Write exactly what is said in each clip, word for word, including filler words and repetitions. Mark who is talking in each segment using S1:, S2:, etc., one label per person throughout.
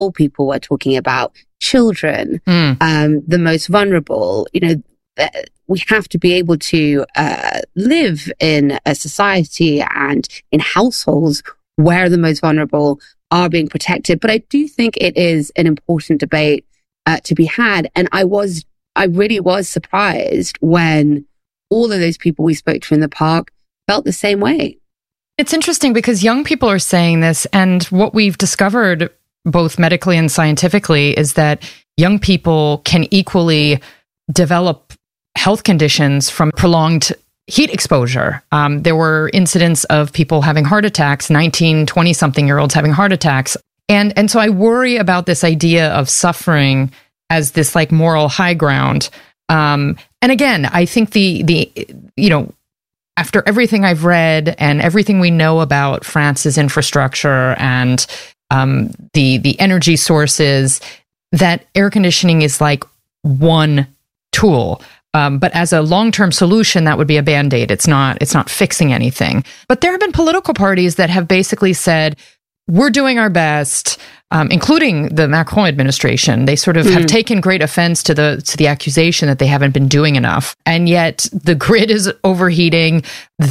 S1: old people, we're talking about children, mm. um, the most vulnerable. You know, th- we have to be able to uh, live in a society and in households where the most vulnerable are being protected. But I do think it is an important debate uh, to be had. And I was, I really was surprised when all of those people we spoke to in the park felt the same way.
S2: It's interesting because young people are saying this, and what we've discovered both medically and scientifically is that young people can equally develop health conditions from prolonged heat exposure. Um, there were incidents of people having heart attacks, nineteen, twenty-something-year-olds having heart attacks. And, and so I worry about this idea of suffering as this like moral high ground. Um, and again, I think the, the, you know, after everything I've read and everything we know about France's infrastructure and um, the the energy sources, that air conditioning is like one tool. Um, but as a long-term solution, that would be a Band-Aid. It's not, it's not fixing anything. But there have been political parties that have basically said, we're doing our best, um, including the Macron administration. They sort of mm. have taken great offense to the to the accusation that they haven't been doing enough. And yet the grid is overheating.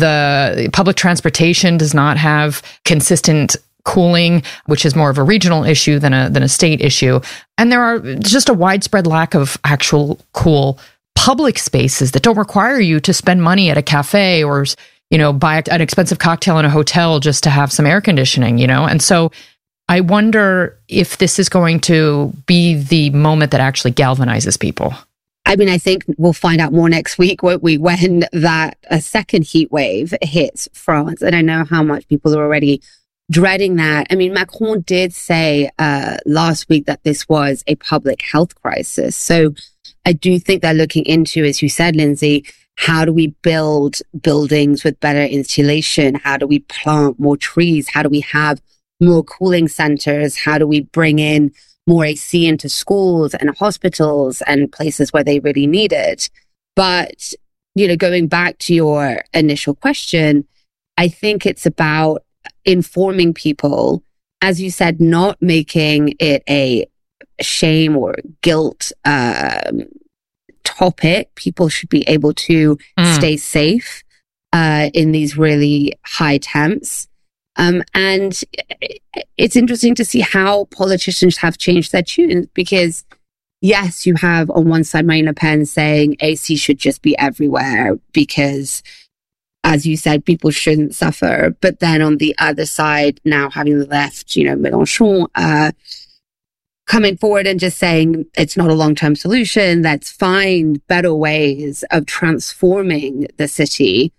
S2: The public transportation does not have consistent cooling, which is more of a regional issue than a than a state issue. And there are just a widespread lack of actual cool public spaces that don't require you to spend money at a cafe or, you know, buy an expensive cocktail in a hotel just to have some air conditioning, you know? And so I wonder if this is going to be the moment that actually galvanizes people.
S1: I mean, I think we'll find out more next week, won't we, when that a second heat wave hits France. And I know how much people are already dreading that. I mean, Macron did say uh, last week that this was a public health crisis. So I do think they're looking into, as you said, Lindsay, how do we build buildings with better insulation? How do we plant more trees? How do we have more cooling centers? How do we bring in more A C into schools and hospitals and places where they really need it? But, you know, going back to your initial question, I think it's about informing people, as you said, not making it a shame or guilt um, topic. People should be able to mm. stay safe uh, in these really high temps. Um, and it's interesting to see how politicians have changed their tune, because yes, you have on one side Marine Le Pen saying A C should just be everywhere because, as you said, people shouldn't suffer. But then on the other side, now having the left, you know, Mélenchon, uh, coming forward and just saying it's not a long-term solution. Let's find better ways of transforming the city.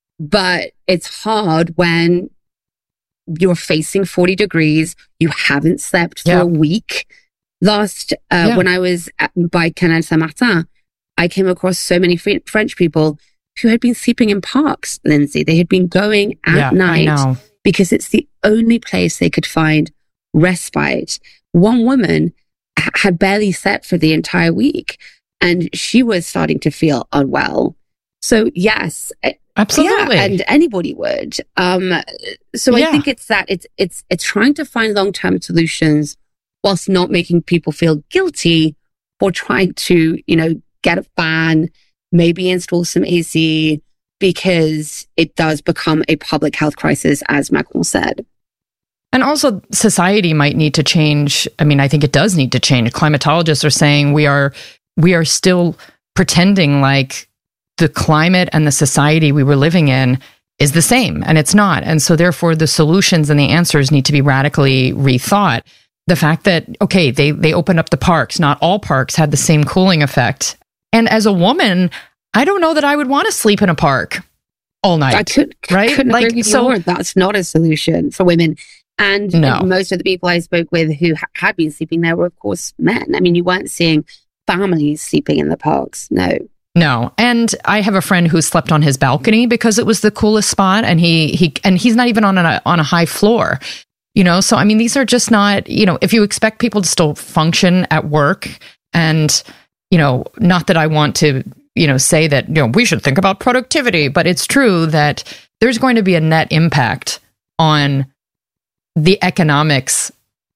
S1: But it's hard when you're facing forty degrees. You haven't slept for
S2: yeah.
S1: a week. Last, uh, yeah. when I was at, by Canal Saint-Martin, I came across so many Fr- French people who had been sleeping in parks, Lindsay. They had been going at
S2: yeah,
S1: night because it's the only place they could find respite. One woman h- had barely slept for the entire week, and she was starting to feel unwell. So yes,
S2: absolutely,
S1: yeah, and anybody would. Um, so yeah. I think it's that it's it's it's trying to find long-term solutions whilst not making people feel guilty for trying to, you know, get a fan, maybe install some A C, because it does become a public health crisis, as Macron said.
S2: And also society might need to change. I mean, I think it does need to change. Climatologists are saying we are we are still pretending like the climate and the society we were living in is the same, and it's not. And so therefore the solutions and the answers need to be radically rethought. The fact that, okay, they they opened up the parks, not all parks had the same cooling effect. And as a woman, I don't know that I would want to sleep in a park all night.
S1: I could,
S2: right?
S1: couldn't
S2: like,
S1: agree with
S2: so,
S1: you more. That's not a solution for women. And
S2: no.
S1: most of the people I spoke with who ha- had been sleeping there were, of course, men. I mean, you weren't seeing families sleeping in the parks. No.
S2: No. And I have a friend who slept on his balcony because it was the coolest spot, and he he and he's not even on a on a high floor. You know, so I mean, these are just not, you know, if you expect people to still function at work, and, you know, not that I want to, you know, say that, you know, we should think about productivity, but it's true that there's going to be a net impact on the economics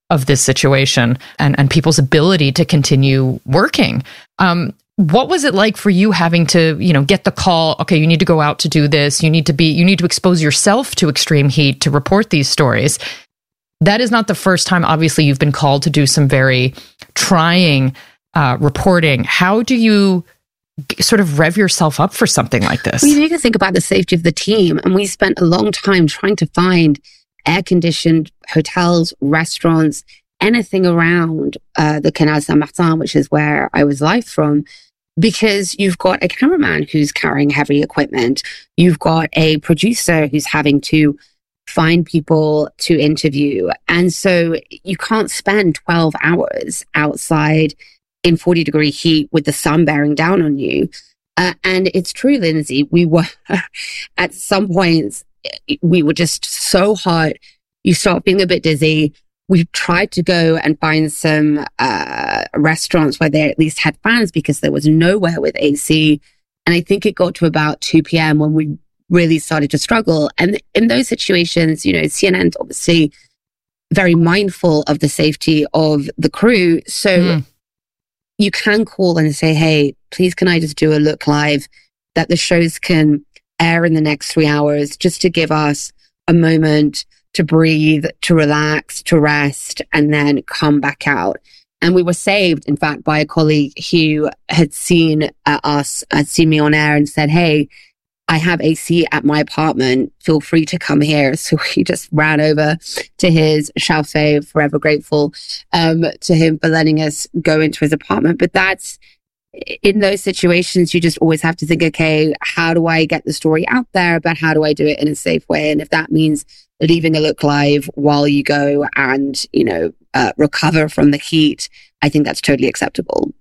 S2: of this situation and, and people's ability to continue working. Um, what was it like for you having to, you know, get the call, okay, you need to go out to do this, you need to be, you need to expose yourself to extreme heat to report these stories? That is not the first time, obviously, you've been called to do some very trying uh, reporting. How do you sort of rev yourself up for something like this?
S1: We need to think about the safety of the team. And we spent a long time trying to find air-conditioned hotels, restaurants, anything around uh, the Canal Saint-Martin, which is where I was live from, because you've got a cameraman who's carrying heavy equipment. You've got a producer who's having to find people to interview. And so you can't spend twelve hours outside in forty degree heat with the sun bearing down on you. Uh, and it's true, Lindsay, we were at some points, we were just so hot. You start being a bit dizzy. We tried to go and find some uh, restaurants where they at least had fans because there was nowhere with A C. And I think it got to about two p.m. when we really started to struggle. And in those situations, you know, C N N's obviously very mindful of the safety of the crew. So mm. you can call and say, hey, please, can I just do a look live that the shows can air in the next three hours just to give us a moment to breathe, to relax, to rest, and then come back out. And we were saved, in fact, by a colleague who had seen uh, us, had seen me on air and said, hey, I have A C at my apartment. Feel free to come here. So he just ran over to his chauffeur, forever grateful um, to him for letting us go into his apartment. But that's, in those situations, you just always have to think, okay, how do I get the story out there? But how do I do it in a safe way? And if that means leaving a look live while you go and, you know, uh, recover from the heat, I think that's totally acceptable.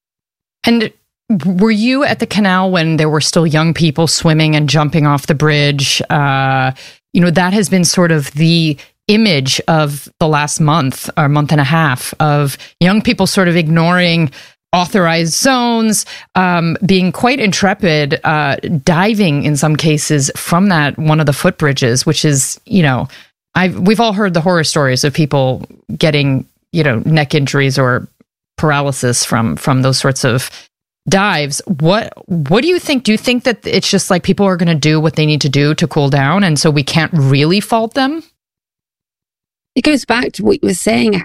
S2: And were you at the canal when there were still young people swimming and jumping off the bridge? Uh, you know, that has been sort of the image of the last month or month and a half of young people sort of ignoring authorized zones, um, being quite intrepid, uh, diving in some cases from that one of the footbridges, which is, you know, I've we've all heard the horror stories of people getting, you know, neck injuries or paralysis from from those sorts of dives. What what do you think? Do you think that it's just like people are going to do what they need to do to cool down, and so we can't really fault them?
S1: It goes back to what you were saying.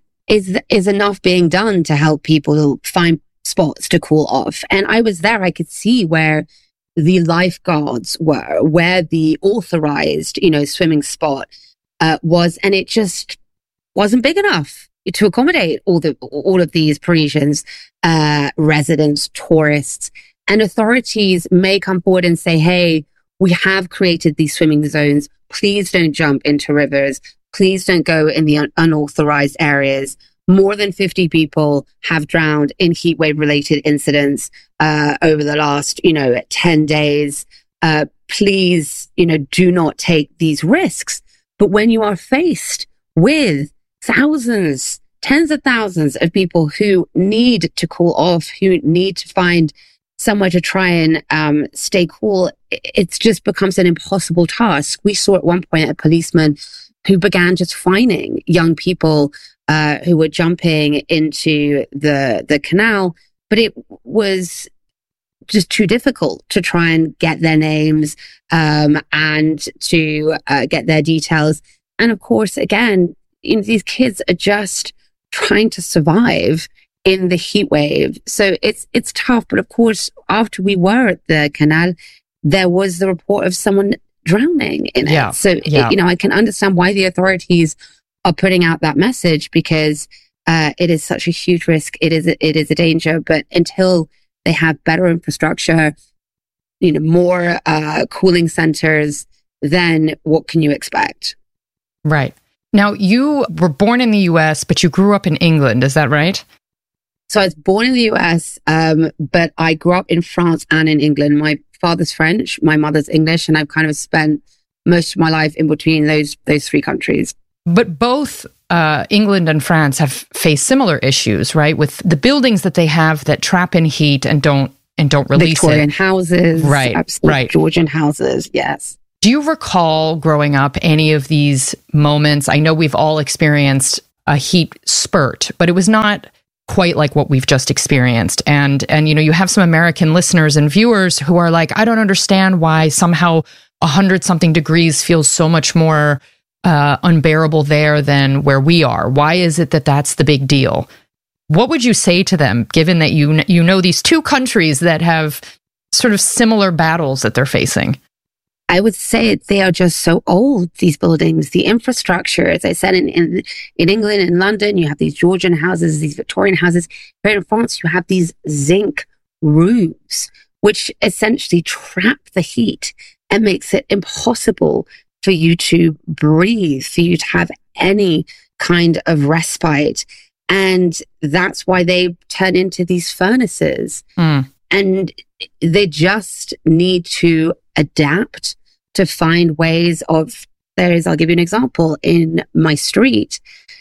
S1: Is is enough being done to help people find spots to cool off? And I was there. I could see where the lifeguards were, where the authorized, you know, swimming spot uh, was, and it just wasn't big enough to accommodate all the all of these Parisians, uh, residents, tourists, and authorities may come forward and say, "Hey, we have created these swimming zones. Please don't jump into rivers. Please don't go in the un- unauthorized areas." More than fifty people have drowned in heatwave related incidents uh, over the last, you know, ten days. Uh, please, you know, do not take these risks. But when you are faced with thousands, tens of thousands of people who need to cool off, who need to find somewhere to try and um, stay cool, it just becomes an impossible task. We saw at one point a policeman who began just fining young people uh, who were jumping into the the canal, but it was just too difficult to try and get their names um, and to uh, get their details. And of course, again, you know, these kids are just trying to survive in the heat wave. So it's it's tough. But of course, after we were at the canal, there was the report of someone drowning in
S2: yeah,
S1: it. So,
S2: yeah.
S1: it, you know, I can understand why the authorities are putting out that message, because uh, it is such a huge risk. It is, a, it is a danger. But until they have better infrastructure, you know, more uh, cooling centers, then what can you expect?
S2: Right. Now, you were born in the U S, but you grew up in England. Is that right?
S1: So I was born in the U S, um, but I grew up in France and in England. My father's French, my mother's English, and I've kind of spent most of my life in between those those three countries.
S2: But both uh, England and France have faced similar issues, right? With the buildings that they have that trap in heat and don't and don't release
S1: Victorian
S2: it.
S1: houses,
S2: right?
S1: Absolute
S2: right.
S1: Georgian houses, yes.
S2: Do you recall growing up any of these moments? I know we've all experienced a heat spurt, but it was not quite like what we've just experienced. And, and, you know, you have some American listeners and viewers who are like, I don't understand why somehow a hundred something degrees feels so much more uh, unbearable there than where we are. Why is it that that's the big deal? What would you say to them, given that you, you know, these two countries that have sort of similar battles that they're facing?
S1: I would say they are just so old, these buildings, the infrastructure. As I said, in, in, in England, in London, you have these Georgian houses, these Victorian houses. Here in France, you have these zinc roofs, which essentially trap the heat and makes it impossible for you to breathe, for you to have any kind of respite. And that's why they turn into these furnaces. Mm. And they just need to adapt to find ways of, there is, I'll give you an example. In my street,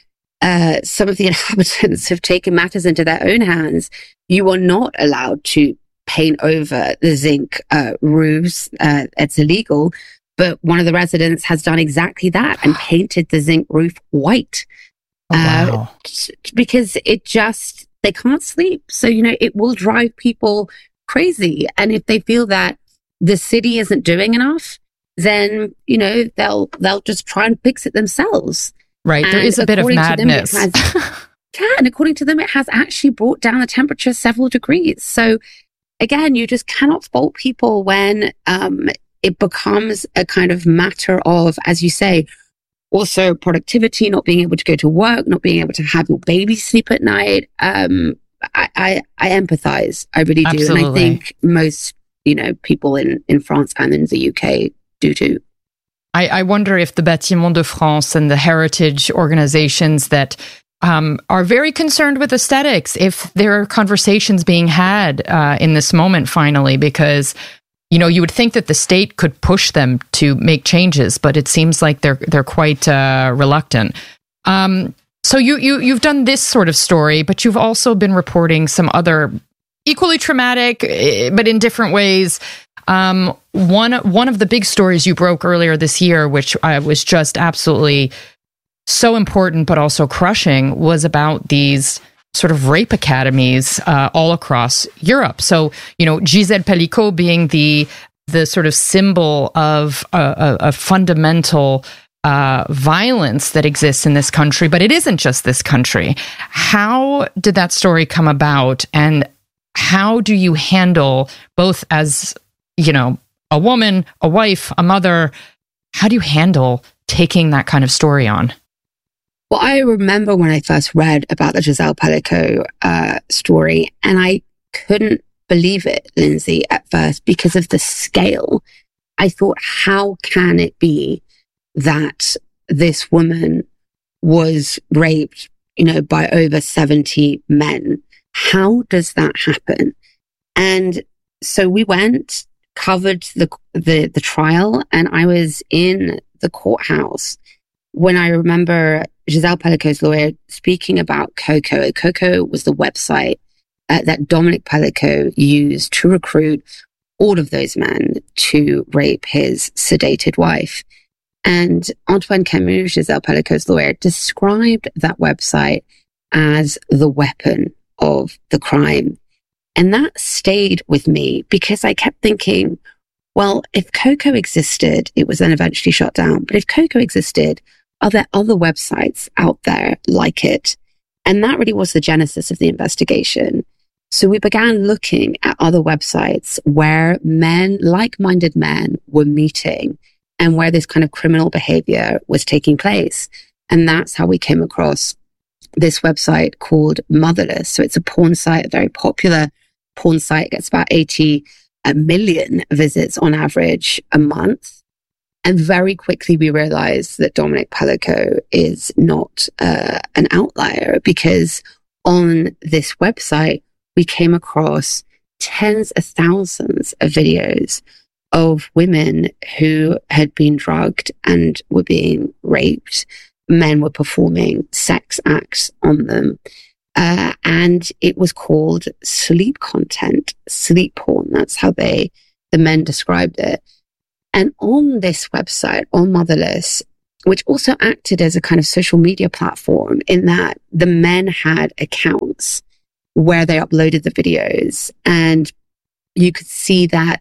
S1: uh, some of the inhabitants have taken matters into their own hands. You are not allowed to paint over the zinc uh, roofs. Uh, it's illegal. But one of the residents has done exactly that and painted the zinc roof white.
S2: Oh, wow.
S1: Uh, because it just, they can't sleep. So, you know, it will drive people crazy. And if they feel that the city isn't doing enough, then, you know, they'll they'll just try and fix it themselves.
S2: Right.
S1: And
S2: there is a bit of madness.
S1: Them, it has, yeah, and according to them, it has actually brought down the temperature several degrees. So again, you just cannot fault people when um, it becomes a kind of matter of, as you say, also productivity, not being able to go to work, not being able to have your baby sleep at night. Um, I, I, I empathize. I really do.
S2: Absolutely.
S1: And I think most, you know, people in, in France and in the U K do too.
S2: I, I wonder if the Bâtiments de France and the heritage organizations that um, are very concerned with aesthetics, if there are conversations being had uh, in this moment finally, because, you know, you would think that the state could push them to make changes, but it seems like they're they're quite uh, reluctant. Um, so you you you've done this sort of story, but you've also been reporting some other equally traumatic, but in different ways. Um, one one of the big stories you broke earlier this year, which I was just absolutely so important, but also crushing, was about these sort of rape academies uh, all across Europe. So, you know, Gisèle Pelicot being the the sort of symbol of a, a, a fundamental uh, violence that exists in this country, but it isn't just this country. How did that story come about, and how do you handle, both as, you know, a woman, a wife, a mother, how do you handle taking that kind of story on?
S1: Well, I remember when I first read about the Gisèle Pelicot uh, story, and I couldn't believe it, Lindsay, at first because of the scale. I thought, how can it be that this woman was raped, you know, by over seventy men? How does that happen? And so we went, covered the, the, the trial, and I was in the courthouse when I remember Gisèle Pelicot's lawyer speaking about Coco. Coco was the website uh, that Dominic Pelicot used to recruit all of those men to rape his sedated wife. And Antoine Camus, Gisèle Pelicot's lawyer, described that website as the weapon of the crime. And that stayed with me because I kept thinking, well, if Coco existed, it was then eventually shut down. But if Coco existed, are there other websites out there like it? And that really was the genesis of the investigation. So we began looking at other websites where men, like-minded men, were meeting and where this kind of criminal behavior was taking place. And that's how we came across this website called Motherless. So it's a porn site, a very popular porn site. It gets about eighty million visits on average a month. And very quickly we realized that Dominic Pelicot is not uh, an outlier, because on this website, we came across tens of thousands of videos of women who had been drugged and were being raped. Men were performing sex acts on them. Uh, and it was called sleep content, sleep porn. That's how they, the men described it. And on this website, on Motherless, which also acted as a kind of social media platform in that the men had accounts where they uploaded the videos, and you could see that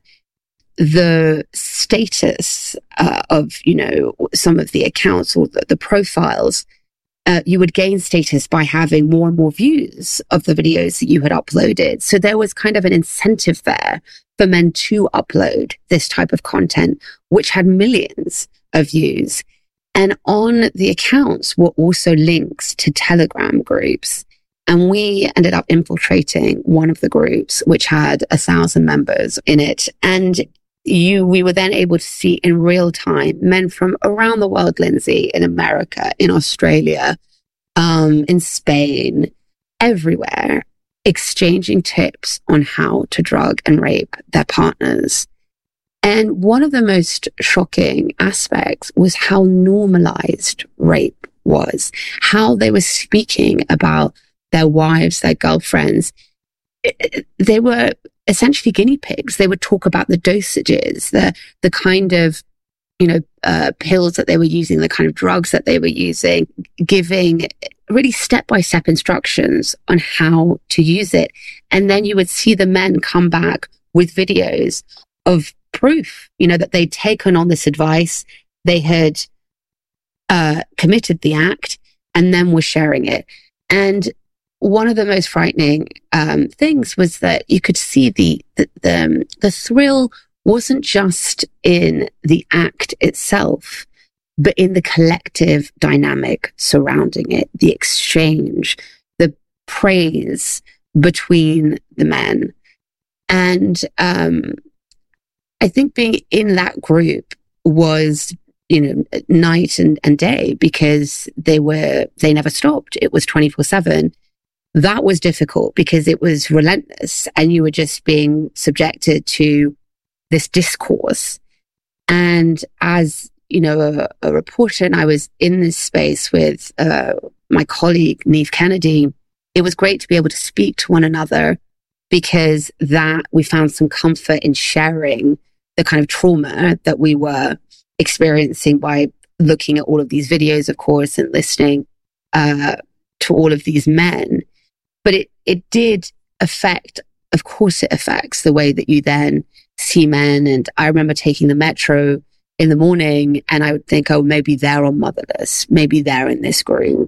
S1: the status uh, of, you know, some of the accounts or the, the profiles, uh, you would gain status by having more and more views of the videos that you had uploaded. So there was kind of an incentive there for men to upload this type of content, which had millions of views. And on the accounts were also links to Telegram groups. And we ended up infiltrating one of the groups, which had a thousand members in it. And you, we were then able to see in real time men from around the world, Lindsay, in America, in Australia, um, in Spain, everywhere, exchanging tips on how to drug and rape their partners. And one of the most shocking aspects was how normalized rape was, how they were speaking about their wives, their girlfriends. They were essentially guinea pigs. They would talk about the dosages, the the kind of, you know, uh, pills that they were using, the kind of drugs that they were using, giving really step-by-step instructions on how to use it. And then you would see the men come back with videos of proof, you know, that they'd taken on this advice, they had uh, committed the act, and then were sharing it. And one of the most frightening um, things was that you could see the, the the um, the thrill wasn't just in the act itself, but in the collective dynamic surrounding it, the exchange, the praise between the men. And um, I think being in that group was, you know, night and, and day, because they were, they never stopped. It was twenty-four seven. That was difficult because it was relentless and you were just being subjected to this discourse. And as, you know, a, a reporter, and I was in this space with uh, my colleague, Neve Kennedy, it was great to be able to speak to one another, because that we found some comfort in sharing the kind of trauma that we were experiencing by looking at all of these videos, of course, and listening uh, to all of these men. But it, it did affect, of course, it affects the way that you then see men. And I remember taking the metro in the morning and I would think, oh, maybe they're on Motherless. Maybe they're in this group.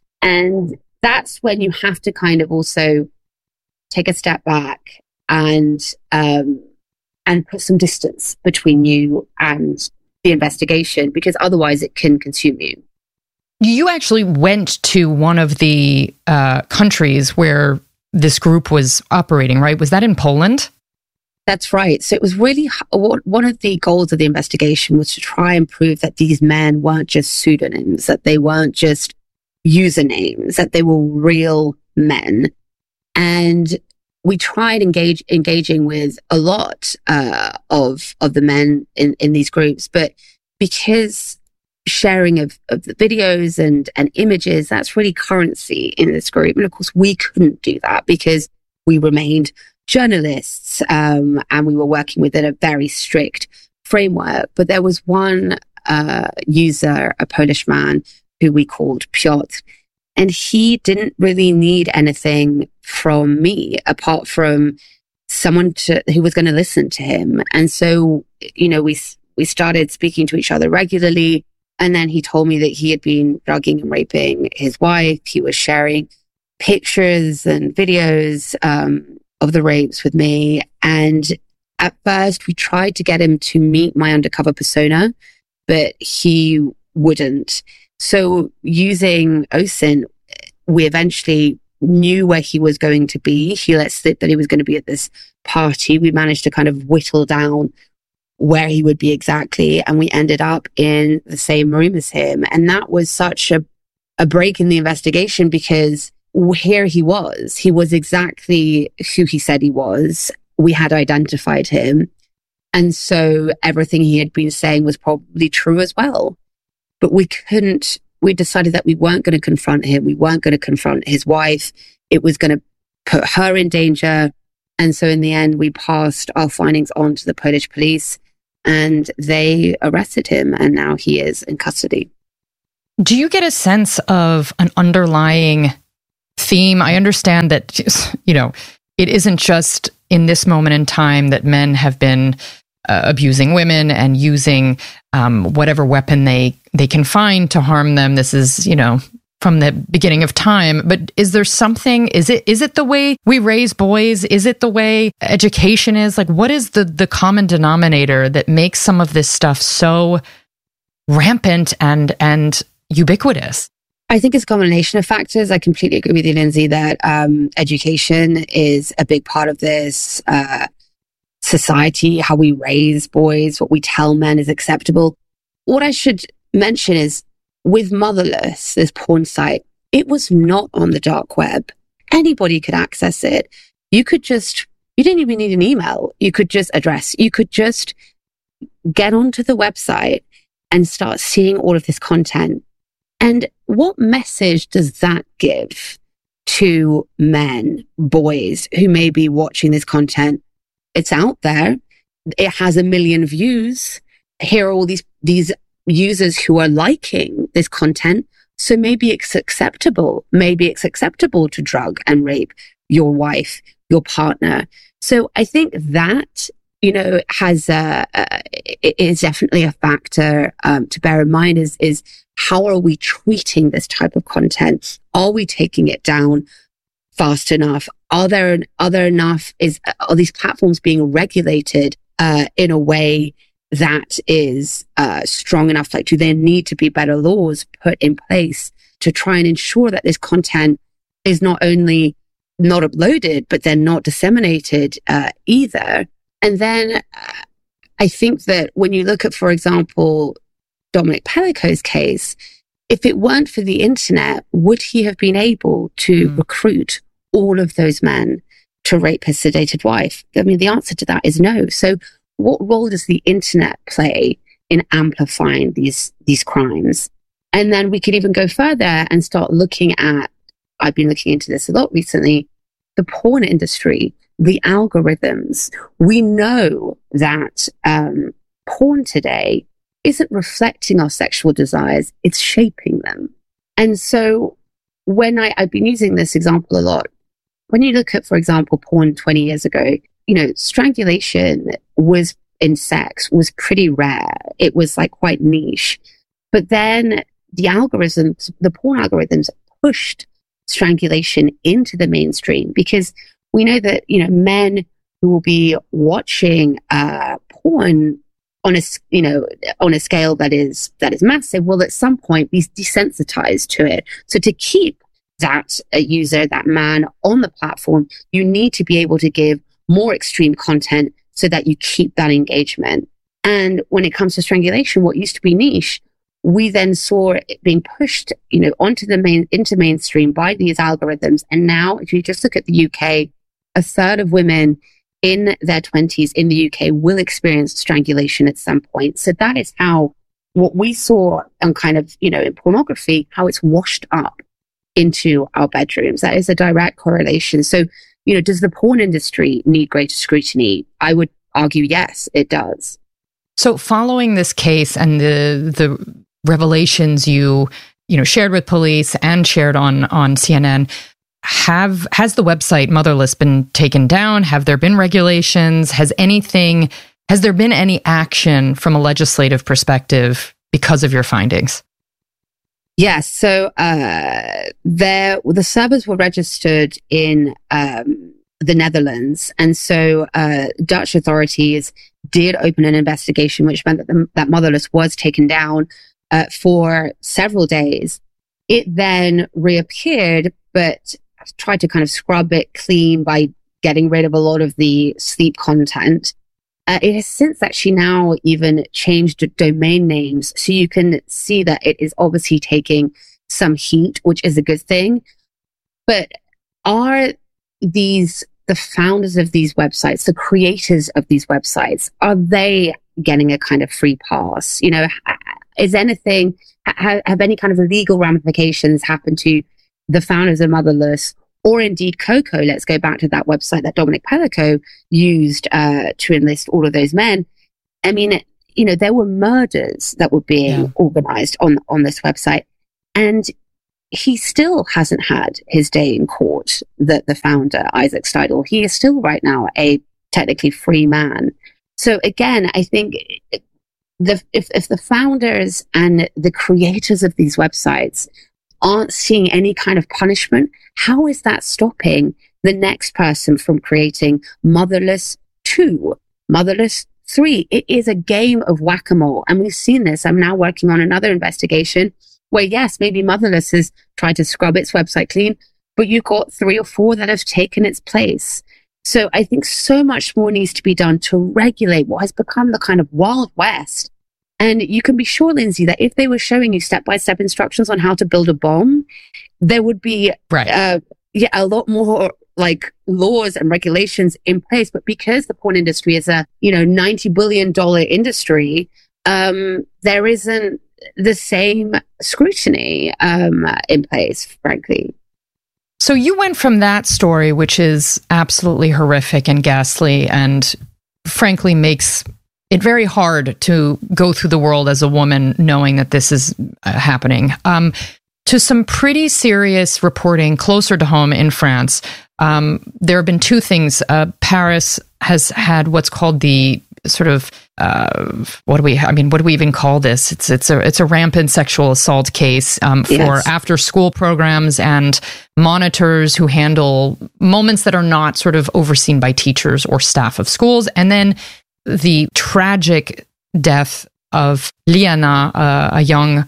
S1: And that's when you have to kind of also take a step back and, um, and put some distance between you and the investigation, because otherwise it can consume you.
S2: You actually went to one of the uh, countries where this group was operating, right? Was that in Poland?
S1: That's right. So it was really, one of the goals of the investigation was to try and prove that these men weren't just pseudonyms, that they weren't just usernames, that they were real men. And we tried engage, engaging with a lot uh, of of the men in, in these groups, but because sharing of, of the videos and, and images, that's really currency in this group. And of course, we couldn't do that because we remained journalists um, and we were working within a very strict framework. But there was one uh, user, a Polish man, who we called Piotr, and he didn't really need anything from me apart from someone to, who was going to listen to him. And so, you know, we we started speaking to each other regularly. And then he told me that he had been drugging and raping his wife. He was sharing pictures and videos um, of the rapes with me. And at first, we tried to get him to meet my undercover persona, but he wouldn't. So using O S I N, we eventually knew where he was going to be. He let slip that he was going to be at this party. We managed to kind of whittle down where he would be exactly. And we ended up in the same room as him. And that was such a, a break in the investigation, because here he was. He was exactly who he said he was. We had identified him. And so everything he had been saying was probably true as well. But we couldn't, we decided that we weren't going to confront him. We weren't going to confront his wife. It was going to put her in danger. And so in the end, we passed our findings on to the Polish police, and they arrested him, and now he is in custody.
S2: Do you get a sense of an underlying theme? I understand that, you know, it isn't just in this moment in time that men have been uh, abusing women and using um, whatever weapon they, they can find to harm them. This is, you know, from the beginning of time. But is there something, is it is it the way we raise boys? Is it the way education is? Like, what is the the common denominator that makes some of this stuff so rampant and and ubiquitous?
S1: I think it's a combination of factors. I completely agree with you, Lindsay, that um, education is a big part of this. Uh, society, how we raise boys, what we tell men is acceptable. What I should mention is, with Motherless, this porn site, it was not on the dark web. Anybody could access it. You could just, you didn't even need an email. You could just address, you could just get onto the website and start seeing all of this content. And what message does that give to men, boys who may be watching this content? It's out there. It has a million views. Here are all these, these users who are liking this content. So maybe it's acceptable. Maybe it's acceptable to drug and rape your wife, your partner. So I think that, you know, has a, uh, is definitely a factor um, to bear in mind is, is how are we treating this type of content? Are we taking it down fast enough? Are there, are there enough, is, are these platforms being regulated uh, in a way that is uh, strong enough? Like, do there need to be better laws put in place to try and ensure that this content is not only not uploaded, but then not disseminated uh, either? And then uh, I think that when you look at, for example, Dominic Pellico's case, if it weren't for the internet, would he have been able to mm. recruit all of those men to rape his sedated wife? I mean, the answer to that is no. So what role does the internet play in amplifying these, these crimes? And then we could even go further and start looking at, I've been looking into this a lot recently, the porn industry, the algorithms. We know that um, porn today isn't reflecting our sexual desires, it's shaping them. And so when I, I've been using this example a lot, when you look at, for example, porn twenty years ago, you know, strangulation was in sex was pretty rare. It was like quite niche. But then the algorithms, the porn algorithms pushed strangulation into the mainstream because we know that, you know, men who will be watching uh, porn on a, you know, on a scale that is, that is massive, will at some point be desensitized to it. So to keep that uh, user, that man on the platform, you need to be able to give more extreme content so that you keep that engagement. And when it comes to strangulation, what used to be niche, we then saw it being pushed, you know, onto the main, into mainstream by these algorithms. And now, if you just look at the U K, a third of women in their twenties in the U K will experience strangulation at some point. So that is how what we saw on kind of, you know, in pornography, how it's washed up into our bedrooms. That is a direct correlation. So, you know, does the porn industry need greater scrutiny? I would argue, yes, it does.
S2: So following this case and the the revelations you, you know, shared with police and shared on, on C N N, have, has the website Motherless been taken down? Have there been regulations? Has anything, has there been any action from a legislative perspective because of your findings?
S1: Yes. So uh, there, the servers were registered in um, the Netherlands. And so uh, Dutch authorities did open an investigation, which meant that, the, that Motherless was taken down uh, for several days. It then reappeared, but tried to kind of scrub it clean by getting rid of a lot of the sleep content. Uh, it has since actually now even changed domain names. So you can see that it is obviously taking some heat, which is a good thing. But are these, the founders of these websites, the creators of these websites, are they getting a kind of free pass? You know, is anything, have, have any kind of legal ramifications happened to the founders of Motherless, or indeed Coco? Let's go back to that website that Dominic Pellico used uh, to enlist all of those men. I mean, you know, there were murders that were being yeah. organized on, on this website. And he still hasn't had his day in court, the, the founder, Isaac Steidl. He is still right now a technically free man. So again, I think the, if, if the founders and the creators of these websites aren't seeing any kind of punishment, how is that stopping the next person from creating Motherless two, Motherless three? It is a game of whack-a-mole. And we've seen this. I'm now working on another investigation where, yes, maybe Motherless has tried to scrub its website clean, but you've got three or four that have taken its place. So I think so much more needs to be done to regulate what has become the kind of Wild West. And you can be sure, Lindsay, that if they were showing you step-by-step instructions on how to build a bomb, there would be
S2: right.
S1: uh, yeah, a lot more like laws and regulations in place. But because the porn industry is a, you know, ninety billion dollars industry, um, there isn't the same scrutiny um, in place, frankly.
S2: So you went from that story, which is absolutely horrific and ghastly and frankly makes it very hard to go through the world as a woman knowing that this is uh, happening, um, to some pretty serious reporting closer to home in France. Um, there have been two things. Uh, Paris has had what's called the sort of uh, what do we? I mean, what do we even call this? It's it's a it's a rampant sexual assault case um, for yes. after school programs and monitors who handle moments that are not sort of overseen by teachers or staff of schools, and then the tragic death of Liana, uh, a young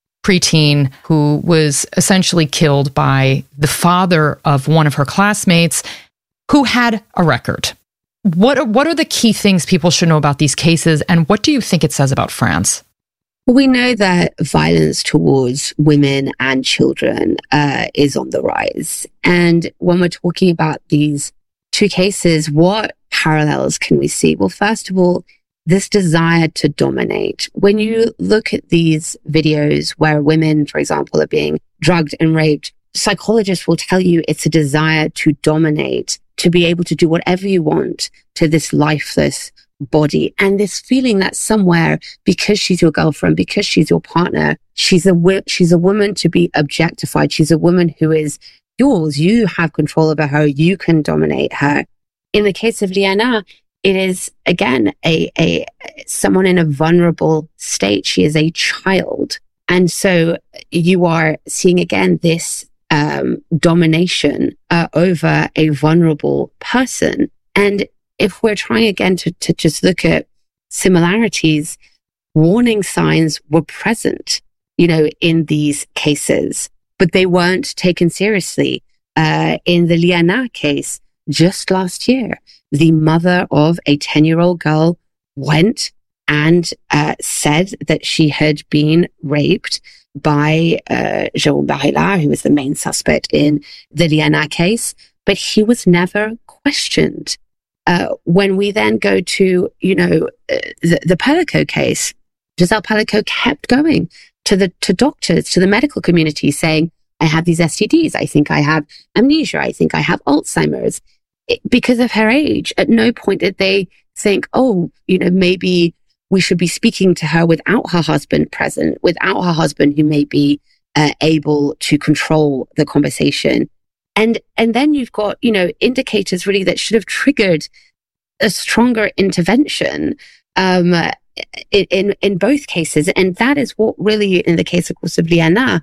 S2: preteen who was essentially killed by the father of one of her classmates who had a record. What are, what are the key things people should know about these cases, and what do you think it says about France?
S1: We know that violence towards women and children uh, is on the rise. And when we're talking about these two cases, what parallels can we see? Well, first of all, this desire to dominate. When you look at these videos where women, for example, are being drugged and raped, psychologists will tell you it's a desire to dominate, to be able to do whatever you want to this lifeless body. And this feeling that somewhere, because she's your girlfriend, because she's your partner, she's a, wi- she's a woman to be objectified. She's a woman who is yours. You have control over her. You can dominate her. In the case of Liana, it is, again, a, a someone in a vulnerable state. She is a child. And so you are seeing, again, this um, domination uh, over a vulnerable person. And if we're trying, again, to, to just look at similarities, warning signs were present, you know, in these cases, but they weren't taken seriously. Uh, in the Liana case, just last year, the mother of a ten-year-old girl went and uh, said that she had been raped by uh, Jérôme Barilla, who was the main suspect in the Liana case, but he was never questioned. Uh, when we then go to, you know, uh, the, the Pellico case, Giselle Pellico kept going to the to doctors, to the medical community, saying, I have these S T Ds. I think I have amnesia. I think I have Alzheimer's. It, because of her age, at no point did they think, oh, you know, maybe we should be speaking to her without her husband present, without her husband who may be uh, able to control the conversation. And and then you've got, you know, indicators really that should have triggered a stronger intervention um, in in both cases. And that is what really, in the case, of course, of Liana,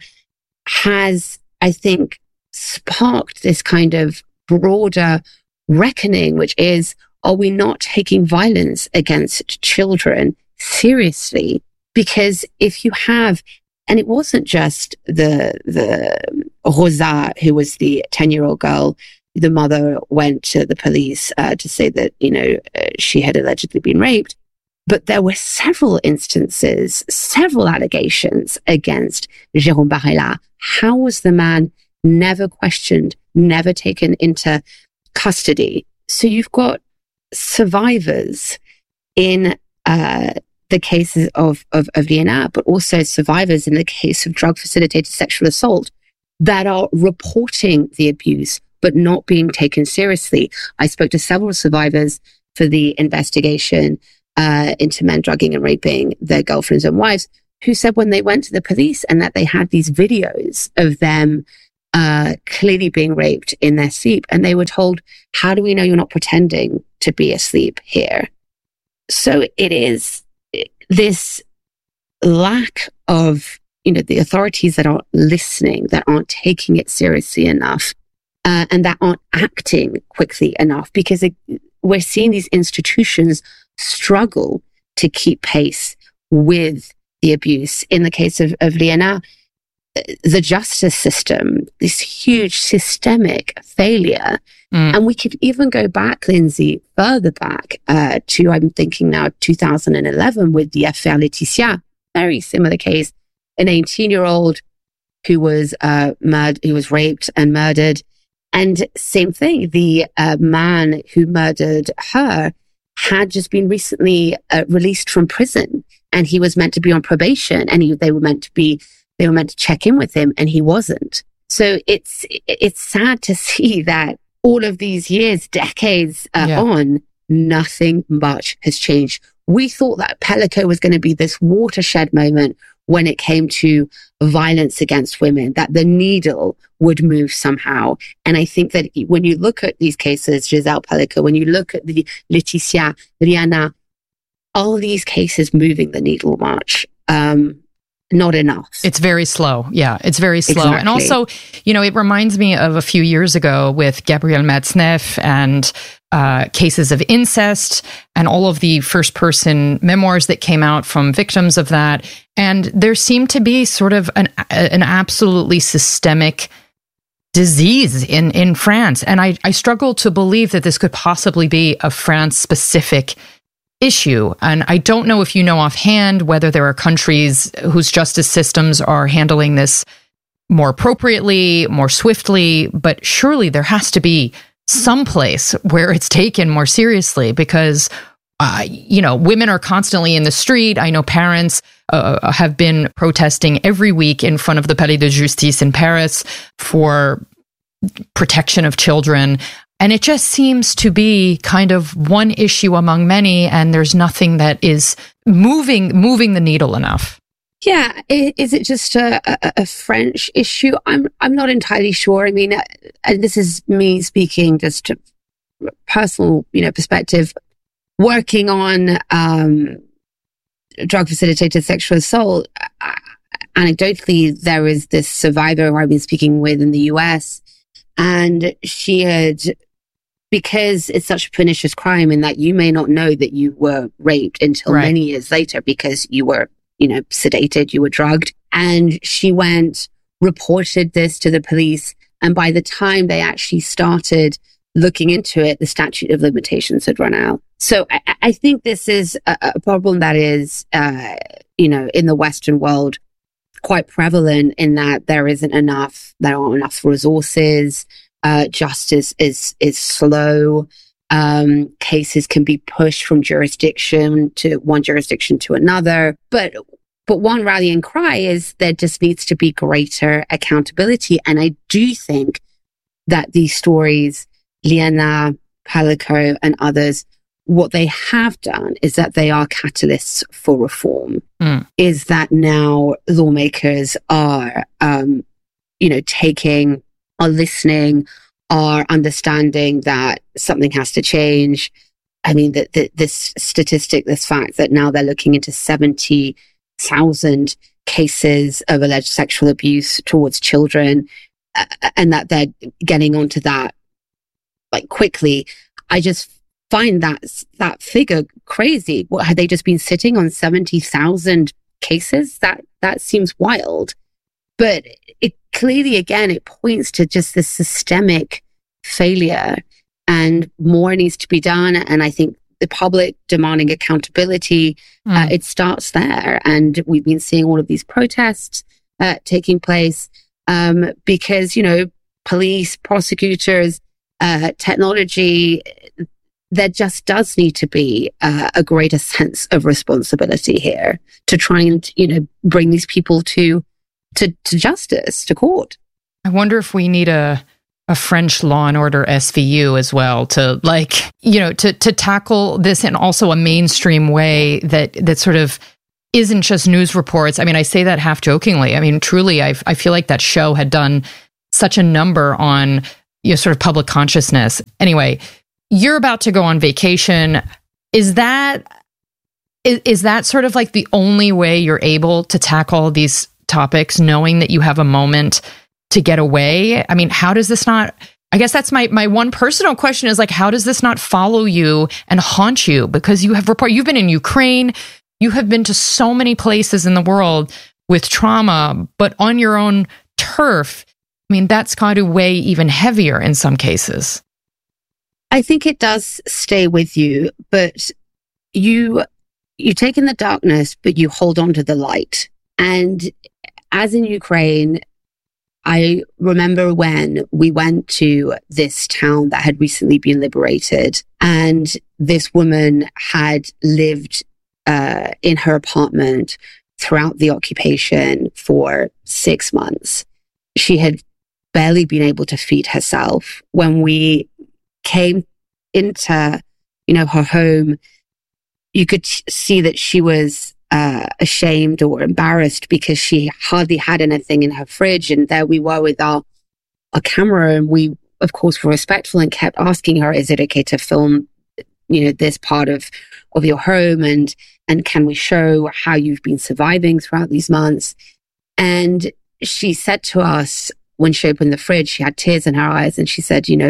S1: has, I think, sparked this kind of broader reckoning, which is, are we not taking violence against children seriously? Because if you have, and it wasn't just the the Rosa, who was the ten-year-old girl, the mother went to the police uh, to say that, you know, uh, she had allegedly been raped, but there were several instances, several allegations against Jérôme Barilla. How was the man never questioned, never taken into custody? So you've got survivors in uh, the cases of, of, of Liana, but also survivors in the case of drug-facilitated sexual assault that are reporting the abuse, but not being taken seriously. I spoke to several survivors for the investigation uh, into men drugging and raping their girlfriends and wives, who said when they went to the police and that they had these videos of them uh, clearly being raped in their sleep. And they were told, how do we know you're not pretending to be asleep here? So it is this lack of, you know, the authorities that aren't listening, that aren't taking it seriously enough, uh, and that aren't acting quickly enough, because it, we're seeing these institutions struggle to keep pace with the abuse. In the case of, of Liana, the justice system, this huge systemic failure. Mm. And we could even go back, Lindsay, further back uh, to, I'm thinking now, two thousand eleven with the Affaire Laetitia, very similar case, an eighteen-year-old who was uh, murdered, who was raped and murdered. And same thing, the uh, man who murdered her had just been recently uh, released from prison, and he was meant to be on probation, and he, they were meant to be, they were meant to check in with him, and he wasn't. So it's it's sad to see that all of these years, decades uh, yeah. on, nothing much has changed. We thought that Pellico was going to be this watershed moment when it came to violence against women, that the needle would move somehow. And I think that when you look at these cases, Giselle Pellico, when you look at the Laetitia, Rihanna, all these cases moving the needle much, um, not enough.
S2: It's very slow. Yeah, it's very slow.
S1: Exactly.
S2: And also, you know, it reminds me of a few years ago with Gabriel Matzneff and uh, cases of incest and all of the first-person memoirs that came out from victims of that. And there seemed to be sort of an an absolutely systemic disease in, in France. And I, I struggle to believe that this could possibly be a France-specific issue. And I don't know if you know offhand whether there are countries whose justice systems are handling this more appropriately, more swiftly, but surely there has to be some place where it's taken more seriously, because uh, you know, women are constantly in the street. I know parents uh, have been protesting every week in front of the Palais de Justice in Paris for protection of children. And it just seems to be kind of one issue among many, and there's nothing that is moving moving the needle enough.
S1: Yeah, is it just a, a, a French issue? I'm I'm not entirely sure. I mean, and this is me speaking just to personal, you know, perspective. Working on um, drug-facilitated sexual assault, uh, anecdotally, there is this survivor who I've been speaking with in the U S, and she had, because it's such a pernicious crime in that you may not know that you were raped until right. many years later because you were, you know, sedated, you were drugged. And she went, reported this to the police. And by the time they actually started looking into it, the statute of limitations had run out. So I, I think this is a, a problem that is, uh, you know, in the Western world, quite prevalent in that there isn't enough, there aren't enough resources. Uh, justice is, is slow. Um, cases can be pushed from jurisdiction to one jurisdiction to another. But, but one rallying cry is there just needs to be greater accountability. And I do think that these stories, Liana, Pellico, and others, what they have done is that they are catalysts for reform. Mm. Is that now lawmakers are, um, you know, taking, are listening, are understanding that something has to change. I mean, that this statistic, this fact that now they're looking into seventy thousand cases of alleged sexual abuse towards children, uh, and that they're getting onto that like quickly. I just find that that figure crazy. What, had they just been sitting on seventy thousand cases? That that seems wild. But it clearly, again, it points to just this systemic failure, and more needs to be done. And I think the public demanding accountability, mm. uh, it starts there. And we've been seeing all of these protests uh, taking place um, because, you know, police, prosecutors, uh, technology, there just does need to be uh, a greater sense of responsibility here to try and, you know, bring these people to to, to justice, to court.
S2: I wonder if we need a a French Law and Order S V U as well to, like, you know, to to tackle this in also a mainstream way that that sort of isn't just news reports. I mean, I say that half jokingly. I mean, truly, I I feel like that show had done such a number on, you know, sort of public consciousness. Anyway, you're about to go on vacation. Is that is, is that sort of like the only way you're able to tackle these topics, knowing that you have a moment to get away? I mean, how does this not, I guess that's my my one personal question is like, how does this not follow you and haunt you? Because you have report, you've been in Ukraine, you have been to so many places in the world with trauma, but on your own turf. I mean, that's got to weigh even heavier in some cases.
S1: I think it does stay with you, but you you take in the darkness, but you hold on to the light. And as in Ukraine, I remember when we went to this town that had recently been liberated, and this woman had lived uh, in her apartment throughout the occupation for six months. She had barely been able to feed herself. When we came into, you know, her home, you could see that she was uh, ashamed or embarrassed because she hardly had anything in her fridge. And there we were with our, our camera, and we, of course, were respectful and kept asking her, is it okay to film, you know, this part of, of your home? And, and can we show how you've been surviving throughout these months? And she said to us, when she opened the fridge, she had tears in her eyes, and she said, you know,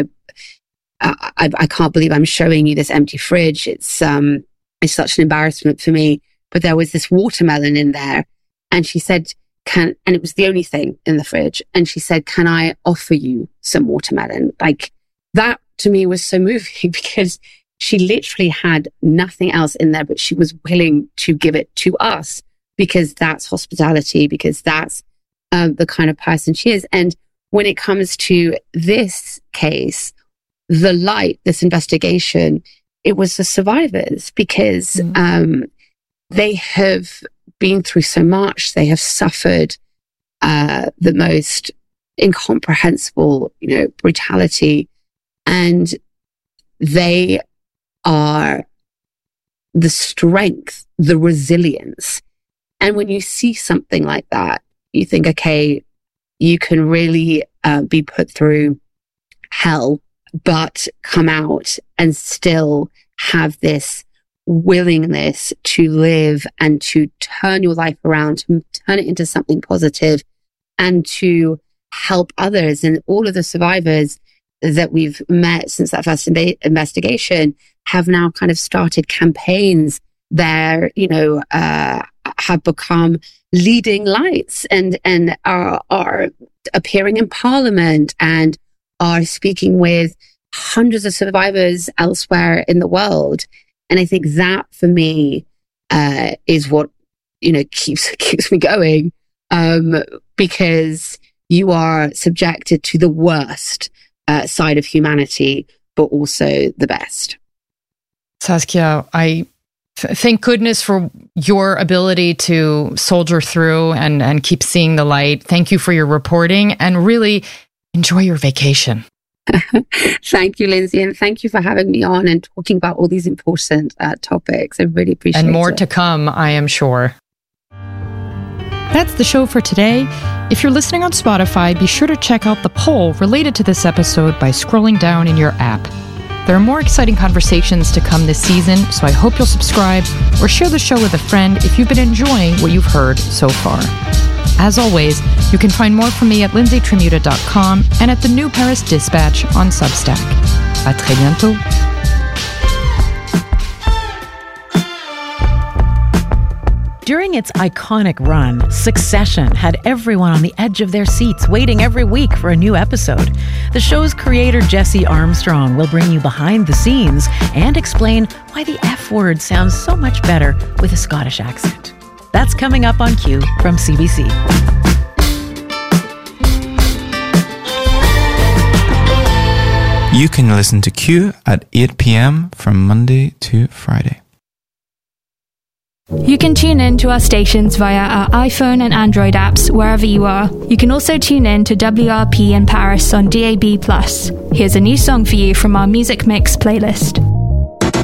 S1: I, I, I can't believe I'm showing you this empty fridge. It's, um, it's such an embarrassment for me. But there was this watermelon in there. And she said, can, and it was the only thing in the fridge. And she said, can I offer you some watermelon? Like, that to me was so moving, because she literally had nothing else in there, but she was willing to give it to us, because that's hospitality, because that's um, the kind of person she is. And when it comes to this case, the light, this investigation, it was the survivors, because mm-hmm. um, they have been through so much. They have suffered uh, the most incomprehensible, you know, brutality, and they are the strength, the resilience. And when you see something like that, you think, okay, you can really uh, be put through hell, but come out and still have this willingness to live and to turn your life around, to turn it into something positive, and to help others. And all of the survivors that we've met since that first inv- investigation have now kind of started campaigns that, you know, uh, have become leading lights, and, and are, are appearing in parliament and are speaking with hundreds of survivors elsewhere in the world. And I think that for me, uh, is what, you know, keeps, keeps me going. Um, because you are subjected to the worst, uh, side of humanity, but also the best.
S2: Saskia, I th- thank goodness for your ability to soldier through and, and keep seeing the light. Thank you for your reporting, and really enjoy your vacation.
S1: Thank you, Lindsay, and thank you for having me on and talking about all these important uh, topics. I really appreciate it.
S2: And more
S1: it.
S2: to come, I am sure. That's the show for today. If you're listening on Spotify, be sure to check out the poll related to this episode by scrolling down in your app. There are more exciting conversations to come this season, so I hope you'll subscribe or share the show with a friend if you've been enjoying what you've heard so far. As always, you can find more from me at lindsay tramuta dot com and at the New Paris Dispatch on Substack. À très bientôt.
S3: During its iconic run, Succession had everyone on the edge of their seats, waiting every week for a new episode. The show's creator, Jesse Armstrong, will bring you behind the scenes and explain why the F word sounds so much better with a Scottish accent. That's coming up on Q from C B C.
S4: You can listen to Q at eight p.m. from Monday to Friday.
S5: You can tune in to our stations via our iPhone and Android apps wherever you are. You can also tune in to W R P in Paris on D A B plus. Here's a new song for you from our Music Mix playlist.